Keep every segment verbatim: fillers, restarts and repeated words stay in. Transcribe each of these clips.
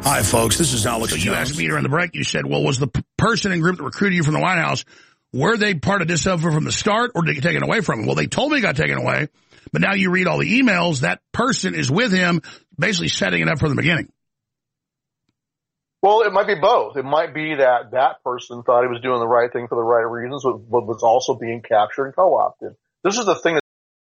Hi, folks. This is Alex So Jones. you asked me during the break, you said, well, was the p- person and group that recruited you from the White House, were they part of this effort from the start, or did it get taken away from them? Well, they told me it got taken away, but now you read all the emails, that person is with him, basically setting it up from the beginning. Well, it might be both. It might be that that person thought he was doing the right thing for the right reasons, but was also being captured and co-opted. This is the thing that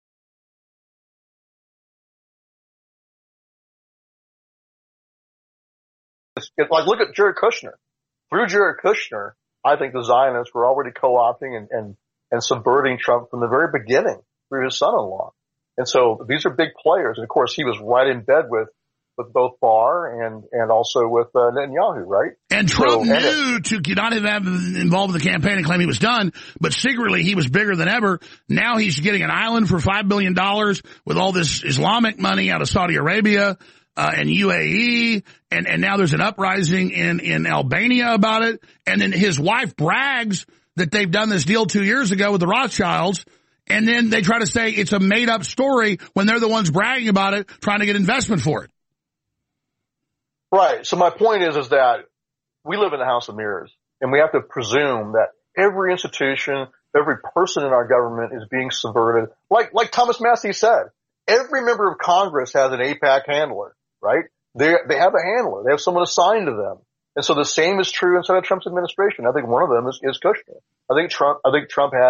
like, look at Jared Kushner. Through Jared Kushner, I think the Zionists were already co-opting and, and, and subverting Trump from the very beginning through his son-in-law. And so these are big players. And of course, he was right in bed with, with both Barr and, and also with uh, Netanyahu, right? And Trump so, knew and to not have him involved in the campaign and claim he was done, but secretly he was bigger than ever. Now he's getting an island for five billion dollars with all this Islamic money out of Saudi Arabia. Uh, and U A E, and, and now there's an uprising in, in Albania about it. And then his wife brags that they've done this deal two years ago with the Rothschilds. And then they try to say it's a made up story when they're the ones bragging about it, trying to get investment for it. Right. So my point is, is that we live in a house of mirrors, and we have to presume that every institution, every person in our government is being subverted. Like, like Thomas Massie said, every member of Congress has an AIPAC handler. Right? They they have a handler. They have someone assigned to them. And so the same is true inside of Trump's administration. I think one of them is, is Kushner. I think Trump, I think Trump has